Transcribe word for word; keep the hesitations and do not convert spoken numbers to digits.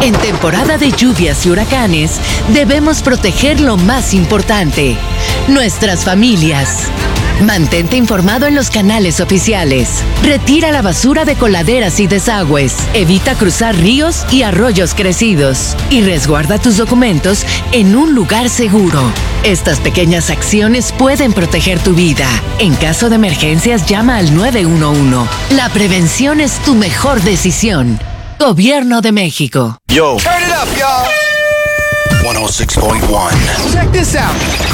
En temporada de lluvias y huracanes, debemos proteger lo más importante, nuestras familias. Mantente informado en los canales oficiales. Retira la basura de coladeras y desagües. Evita cruzar ríos y arroyos crecidos. Y resguarda tus documentos en un lugar seguro. Estas pequeñas acciones pueden proteger tu vida. En caso de emergencias, llama al nueve uno uno. La prevención es tu mejor decisión. Gobierno de México. Yo. Turn it up, y'all. one oh six point one. Check this out.